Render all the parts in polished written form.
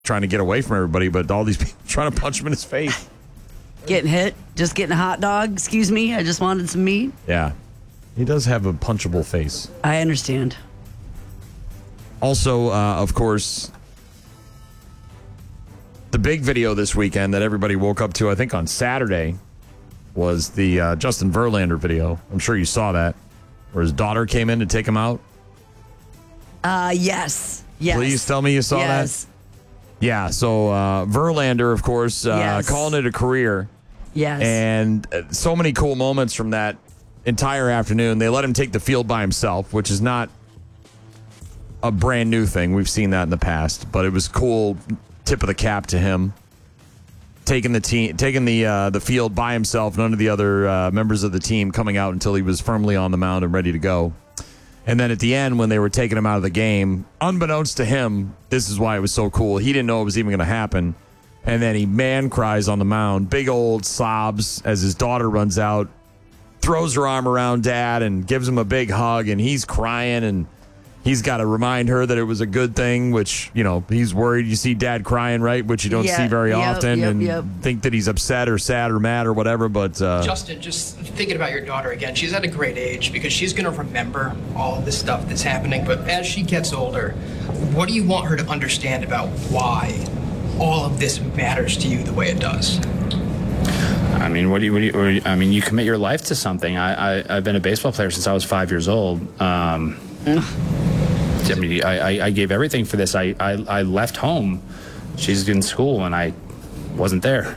trying to get away from everybody, but all these people trying to punch him in his face. Getting hit, just getting a hot dog. Excuse me, I just wanted some meat. Yeah. He does have a punchable face. I understand. Also, of course, the big video this weekend that everybody woke up to, I think on Saturday, was the Justin Verlander video. I'm sure you saw that, where his daughter came in to take him out. Yes. Please tell me you saw that. Yeah, so Verlander, of course, calling it a career. Yes. And so many cool moments from that entire afternoon. They let him take the field by himself, which is not a brand new thing. We've seen that in the past, but it was cool. Tip of the cap to him. Taking the field by himself, none of the other members of the team coming out until he was firmly on the mound and ready to go. And then at the end, when they were taking him out of the game, unbeknownst to him, this is why it was so cool. He didn't know it was even going to happen. And then he man cries on the mound, big old sobs as his daughter runs out, throws her arm around Dad and gives him a big hug, and he's crying, and he's got to remind her that it was a good thing, which, you know, he's worried. You see Dad crying, right, which you don't see very often, and think that he's upset or sad or mad or whatever. But Justin, just thinking about your daughter again, she's at a great age because she's going to remember all of this stuff that's happening. But as she gets older, what do you want her to understand about why all of this matters to you the way it does? I mean, you commit your life to something. I've been a baseball player since I was 5 years old. I mean, I gave everything for this. I left home. She's in school, and I wasn't there.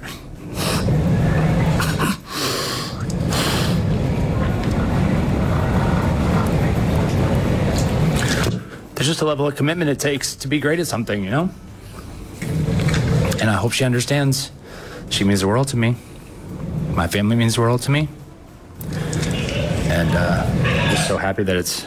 There's just a level of commitment it takes to be great at something, you know? And I hope she understands. She means the world to me. My family means the world to me. And I'm just so happy that it's...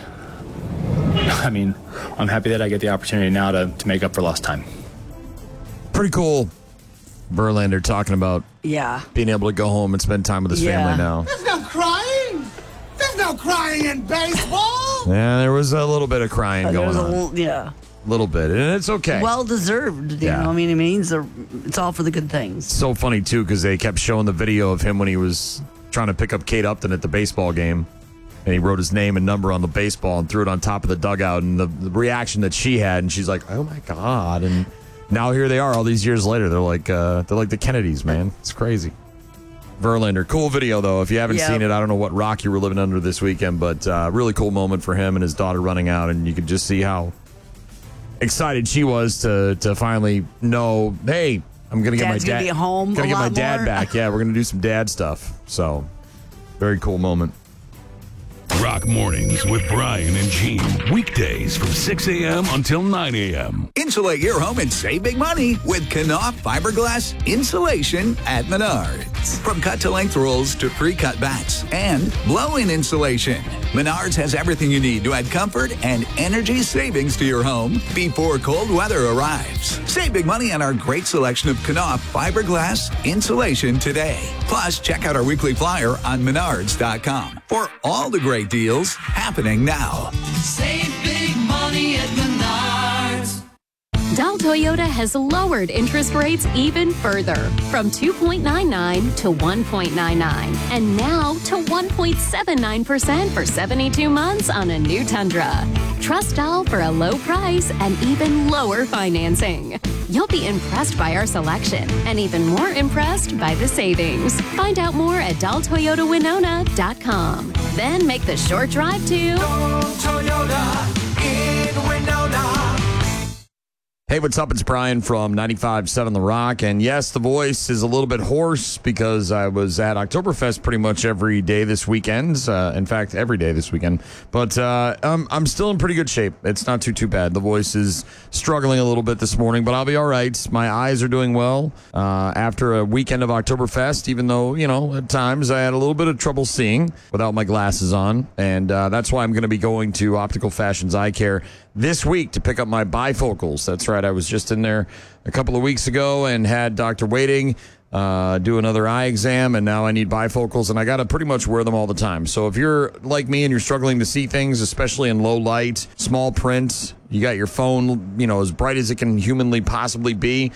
I mean, I'm happy that I get the opportunity now to make up for lost time. Pretty cool. Verlander talking about being able to go home and spend time with his family now. There's no crying. There's no crying in baseball. Yeah, there was a little bit of crying going on. A little bit, and it's okay. Well deserved. You know, I mean, it means it's all for the good things. So funny too, because they kept showing the video of him when he was trying to pick up Kate Upton at the baseball game. And he wrote his name and number on the baseball and threw it on top of the dugout. And the reaction that she had, and she's like, "Oh my God!" And now here they are, all these years later. They're like the Kennedys, man. It's crazy. Verlander, cool video though. If you haven't seen it, I don't know what rock you were living under this weekend, but really cool moment for him and his daughter running out, and you could just see how excited she was to finally know, hey, I'm gonna get my dad home. Gonna get my dad back. Yeah, we're gonna do some dad stuff. So, very cool moment. Rock Mornings with Brian and Gene. Weekdays from 6 a.m. until 9 a.m. Insulate your home and save big money with Knauf fiberglass insulation at Menards. From cut-to-length rolls to pre-cut bats and blow-in insulation, Menards has everything you need to add comfort and energy savings to your home before cold weather arrives. Save big money on our great selection of Knauf fiberglass insulation today. Plus, check out our weekly flyer on Menards.com for all the great deals happening now. Save big money at Menards. Dow Toyota has lowered interest rates even further from 2.99 to 1.99 and now to 1.79% for 72 months on a new Tundra. Trust Dow for a low price and even lower financing. You'll be impressed by our selection and even more impressed by the savings. Find out more at DalToyotaWinona.com. Then make the short drive to Toyota in Winona. Hey, what's up? It's Brian from 95.7 The Rock. And yes, the voice is a little bit hoarse because I was at Oktoberfest pretty much every day this weekend. In fact, every day this weekend. But I'm still in pretty good shape. It's not too bad. The voice is struggling a little bit this morning, but I'll be all right. My eyes are doing well after a weekend of Oktoberfest, even though, you know, at times I had a little bit of trouble seeing without my glasses on. And that's why I'm going to be going to Optical Fashions Eye Care this week to pick up my bifocals. That's right. I was just in there a couple of weeks ago and had Dr. Waiting do another eye exam, and now I need bifocals, and I got to pretty much wear them all the time. So if you're like me and you're struggling to see things, especially in low light, small print, you got your phone, as bright as it can humanly possibly be,